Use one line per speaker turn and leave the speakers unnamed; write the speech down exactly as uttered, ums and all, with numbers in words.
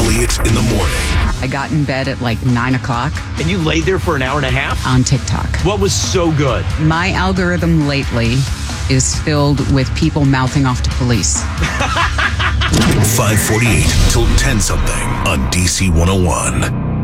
Elliott in the morning.
I got in bed at like nine o'clock.
And you laid there for an hour and a half?
On TikTok.
What was so good?
My algorithm lately is filled with people mouthing off to police.
five forty-eight till ten something on D C one oh one.